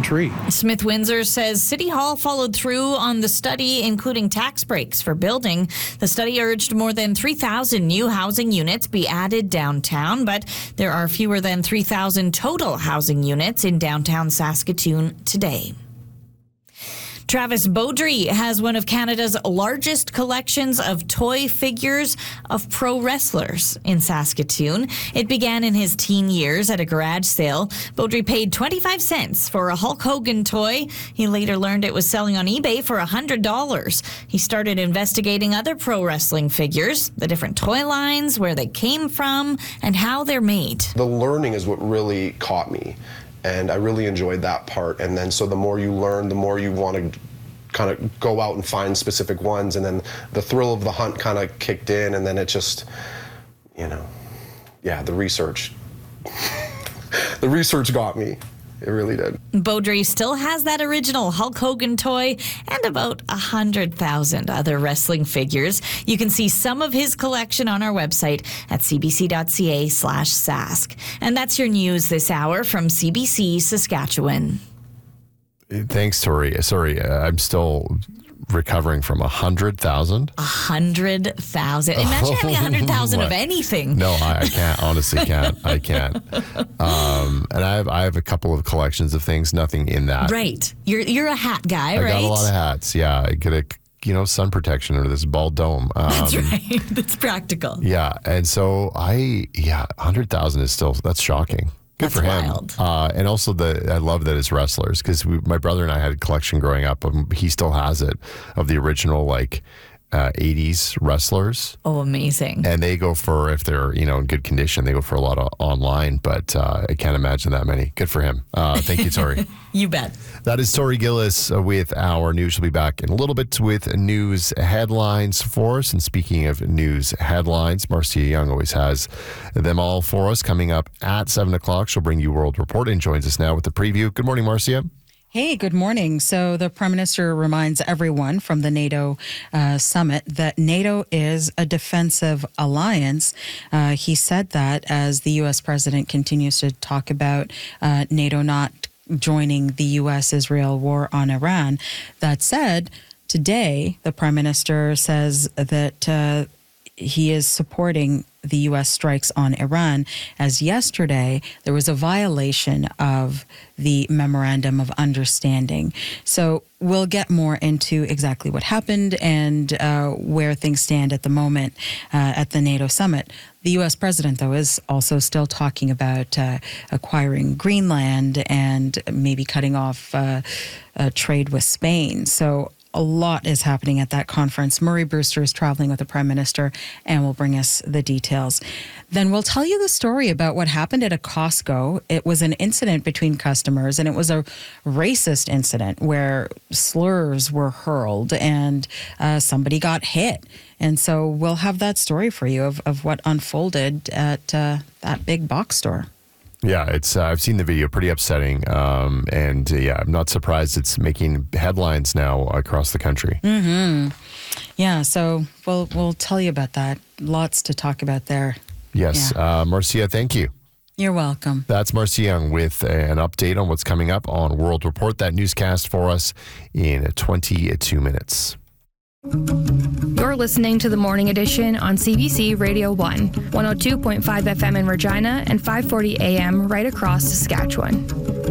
important tree. Smith Windsor says City Hall followed through on the study, including tax breaks for building. The study urged more than 3,000 new housing units be added downtown, but there are fewer than 3,000 total housing units in downtown Saskatoon today. Travis Beaudry has one of Canada's largest collections of toy figures of pro wrestlers in Saskatoon. It began in his teen years at a garage sale. Beaudry paid 25 cents for a Hulk Hogan toy. He later learned it was selling on eBay for $100. He started investigating other pro wrestling figures, the different toy lines, where they came from, and how they're made. The learning is what really caught me. And I really enjoyed that part. And then so the more you learn, the more you want to kind of go out and find specific ones. And then the thrill of the hunt kind of kicked in. And then it just, the research. The research got me. It really did. Beaudry still has that original Hulk Hogan toy and about 100,000 other wrestling figures. You can see some of his collection on our website at cbc.ca/sask. And that's your news this hour from CBC Saskatchewan. Thanks, Tori. Sorry, I'm still recovering from 100,000. 100,000. Imagine having 100,000 of anything. No, I can't. Honestly, can't. I can't. And I have a couple of collections of things. Nothing in that. Right. You're a hat guy, right? I got a lot of hats. Yeah, I get a sun protection under this bald dome. That's right. That's practical. Yeah, and so 100,000 is still, that's shocking. Good for him. Wild. And also I love that it's wrestlers, because my brother and I had a collection growing up. He still has it of the original 80s wrestlers. Oh, amazing. And they go for, if they're in good condition, they go for a lot of online, but I can't imagine that many. Good for him. Thank you, Tori. You bet. That is Tori Gillis with our news. She'll be back in a little bit with news headlines for us. And speaking of news headlines, Marcia Young always has them all for us. Coming up at 7 o'clock, she'll bring you World Report and joins us now with the preview. Good morning, Marcia. Hey, good morning. So the Prime Minister reminds everyone from the NATO summit that NATO is a defensive alliance. He said that as the U.S. president continues to talk about NATO not joining the U.S.-Israel war on Iran. That said, today the Prime Minister says that he is supporting the U.S. strikes on Iran, as yesterday there was a violation of the Memorandum of Understanding. So we'll get more into exactly what happened and where things stand at the moment at the NATO summit. The U.S. president, though, is also still talking about acquiring Greenland and maybe cutting off trade with Spain. So a lot is happening at that conference. Murray Brewster is traveling with the Prime Minister and will bring us the details. Then we'll tell you the story about what happened at a Costco. It was an incident between customers, and it was a racist incident where slurs were hurled and somebody got hit. And so we'll have that story for you of what unfolded at that big box store. Yeah, it's. I've seen the video. Pretty upsetting, and I'm not surprised it's making headlines now across the country. Mm-hmm. Yeah, so we'll tell you about that. Lots to talk about there. Yes, Yeah. Marcia, thank you. You're welcome. That's Marcia Young with an update on what's coming up on World Report. That newscast for us in 22 minutes. You're listening to the Morning Edition on CBC Radio 1, 102.5 FM in Regina and 540 AM right across Saskatchewan.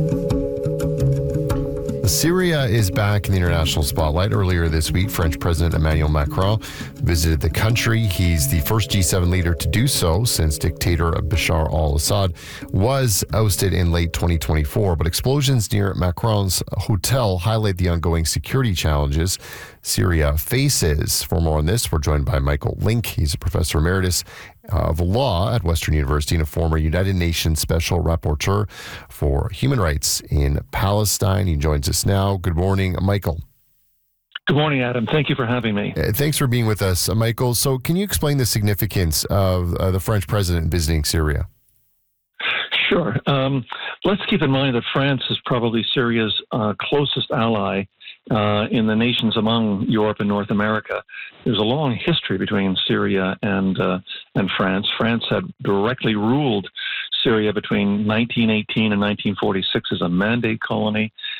Syria is back in the international spotlight. Earlier this week, French President Emmanuel Macron visited the country. He's the first G7 leader to do so since dictator Bashar al-Assad was ousted in late 2024. But explosions near Macron's hotel highlight the ongoing security challenges Syria faces. For more on this, we're joined by Michael Link. He's a professor emeritus of law at Western University and a former United Nations Special Rapporteur for Human Rights in Palestine. He joins us now. Good morning, Michael. Good morning, Adam. Thank you for having me. Thanks for being with us, Michael. So can you explain the significance of the French president visiting Syria? Sure. Let's keep in mind that France is probably Syria's closest ally in the nations among Europe and North America. There's a long history between Syria and France. France had directly ruled Syria between 1918 and 1946 as a mandate colony.